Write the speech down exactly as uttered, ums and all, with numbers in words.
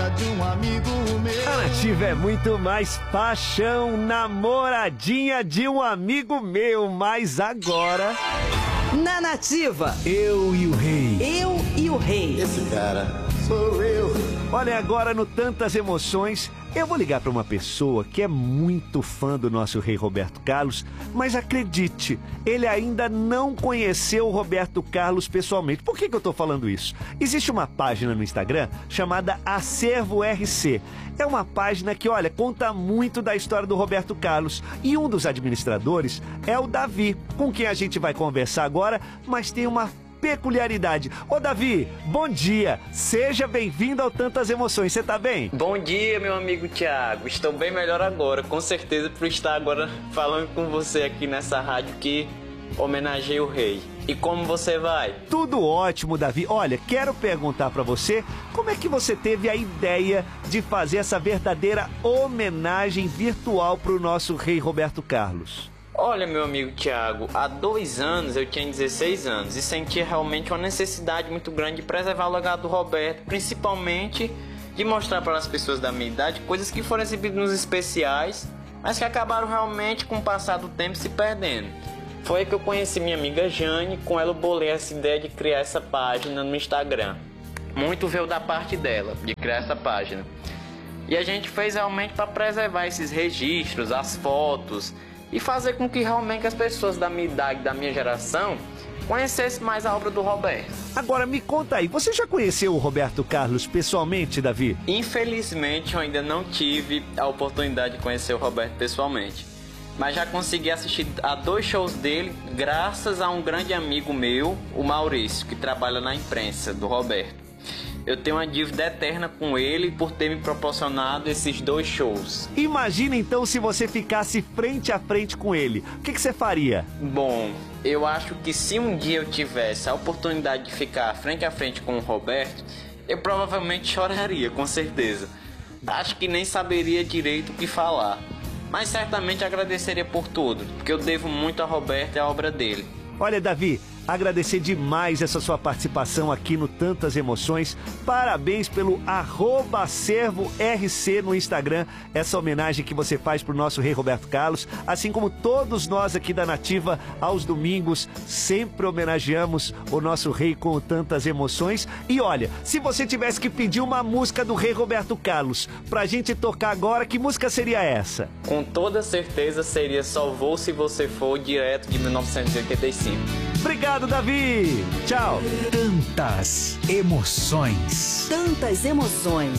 namoradinha de um amigo meu. A Nativa é muito mais paixão, namoradinha de um amigo meu, mas agora... Na Nativa, Eu e o Rei. eu e o rei. Esse cara sou eu. Olha, agora no Tantas Emoções, eu vou ligar para uma pessoa que é muito fã do nosso rei Roberto Carlos, mas acredite, ele ainda não conheceu o Roberto Carlos pessoalmente. Por que que eu tô falando isso? Existe uma página no Instagram chamada Acervo R C. É uma página que, olha, conta muito da história do Roberto Carlos. E um dos administradores é o Davi, com quem a gente vai conversar agora, mas tem uma peculiaridade. Ô Davi, bom dia, seja bem-vindo ao Tantas Emoções, você tá bem? Bom dia, meu amigo Thiago, estou bem melhor agora, com certeza por estar agora falando com você aqui nessa rádio que homenageia o rei. E como você vai? Tudo ótimo, Davi. Olha, quero perguntar pra você, como é que você teve a ideia de fazer essa verdadeira homenagem virtual pro nosso rei Roberto Carlos? Olha, meu amigo Thiago, há dois anos eu tinha dezesseis anos e sentia realmente uma necessidade muito grande de preservar o legado do Roberto, principalmente de mostrar para as pessoas da minha idade coisas que foram exibidas nos especiais, mas que acabaram realmente com o passar do tempo se perdendo. Foi aí que eu conheci minha amiga Jane, com ela eu bolei essa ideia de criar essa página no Instagram. Muito veio da parte dela, de criar essa página. E a gente fez realmente para preservar esses registros, as fotos, e fazer com que realmente as pessoas da minha idade, da minha geração, conhecessem mais a obra do Roberto. Agora me conta aí, você já conheceu o Roberto Carlos pessoalmente, Davi? Infelizmente eu ainda não tive a oportunidade de conhecer o Roberto pessoalmente, mas já consegui assistir a dois shows dele graças a um grande amigo meu, o Maurício, que trabalha na imprensa do Roberto. Eu tenho uma dívida eterna com ele por ter me proporcionado esses dois shows. Imagina então se você ficasse frente a frente com ele. O que que você faria? Bom, eu acho que se um dia eu tivesse a oportunidade de ficar frente a frente com o Roberto, eu provavelmente choraria, com certeza. Acho que nem saberia direito o que falar, mas certamente agradeceria por tudo, porque eu devo muito a Roberto e a obra dele. Olha, Davi, agradecer demais essa sua participação aqui no Tantas Emoções. Parabéns pelo arroba acervo R C no Instagram, essa homenagem que você faz pro nosso rei Roberto Carlos, assim como todos nós aqui da Nativa, aos domingos, sempre homenageamos o nosso rei com Tantas Emoções. E olha, se você tivesse que pedir uma música do rei Roberto Carlos pra gente tocar agora, que música seria essa? Com toda certeza seria Só Vou Se Você For, direto de mil novecentos e oitenta e cinco. Obrigado, Davi. Tchau. Tantas emoções. Tantas emoções.